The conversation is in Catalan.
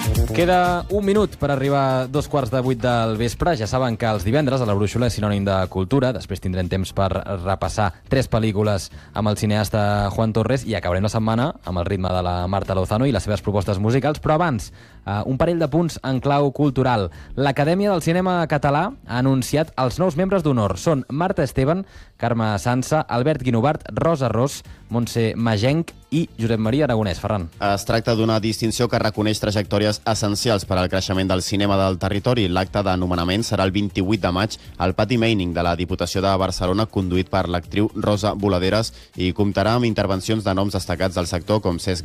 Queda un minut per arribar a 7:15 del vespre. Ja saben que els divendres a la Brúixola és sinònim de cultura. Després tindrem temps per repassar 3 pel·lícules amb el cineasta Juan Torres i acabarem la setmana amb el ritme de la Marta Lozano i les seves propostes musicals. Però abans, un parell de punts en clau cultural. L'Acadèmia del Cinema Català ha anunciat els nous membres d'honor. Són Marta Esteban, Carme Sansa, Albert Guinovart, Rosa Ros, Montse Magenc i Josep Maria Aragonès. Ferran. Es tracta d'una distinció que reconeix trajectòries essencials per al creixement del cinema del territori. L'acte d'anomenament serà el 28 de maig al Pati Meining de la Diputació de Barcelona, conduït per l'actriu Rosa Boladeres, i comptarà amb intervencions de noms destacats del sector com Cesc